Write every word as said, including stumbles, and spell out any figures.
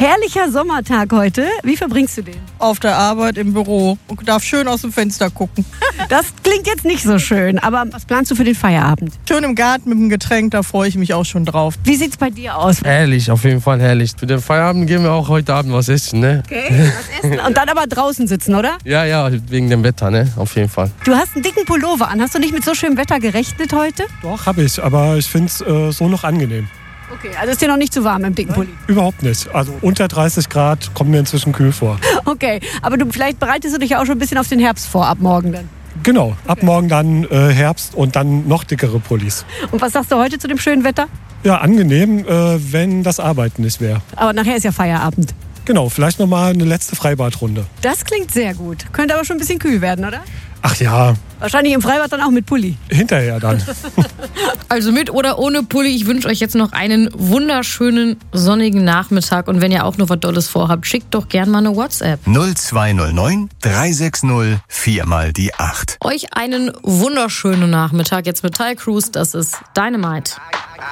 Herrlicher Sommertag heute. Wie verbringst du den? Auf der Arbeit im Büro und darf schön aus dem Fenster gucken. Das klingt jetzt nicht so schön, aber was planst du für den Feierabend? Schön im Garten mit dem Getränk, da freue ich mich auch schon drauf. Wie sieht's bei dir aus? Herrlich, auf jeden Fall herrlich. Für den Feierabend gehen wir auch heute Abend was essen, ne? Okay, was essen und dann aber draußen sitzen, oder? Ja, ja, wegen dem Wetter, ne? Auf jeden Fall. Du hast einen dicken Pullover an. Hast du nicht mit so schönem Wetter gerechnet heute? Doch, habe ich, aber ich finde es äh, so noch angenehm. Okay, also ist dir noch nicht zu warm im dicken Pulli? Überhaupt nicht. Also unter dreißig Grad kommt mir inzwischen kühl vor. Okay, aber du, vielleicht bereitest du dich ja auch schon ein bisschen auf den Herbst vor, ab morgen dann. Genau, okay. Ab morgen dann äh, Herbst und dann noch dickere Pullis. Und was sagst du heute zu dem schönen Wetter? Ja, angenehm, äh, wenn das Arbeiten nicht wäre. Aber nachher ist ja Feierabend. Genau, vielleicht nochmal eine letzte Freibadrunde. Das klingt sehr gut. Könnte aber schon ein bisschen kühl werden, oder? Ach ja. Wahrscheinlich im Freibad dann auch mit Pulli. Hinterher dann. Also mit oder ohne Pulli, ich wünsche euch jetzt noch einen wunderschönen sonnigen Nachmittag. Und wenn ihr auch noch was Dolles vorhabt, schickt doch gern mal eine WhatsApp. null zwei null neun drei sechs null vier mal die acht. Euch einen wunderschönen Nachmittag jetzt mit Ty Cruz. Das ist Dynamite.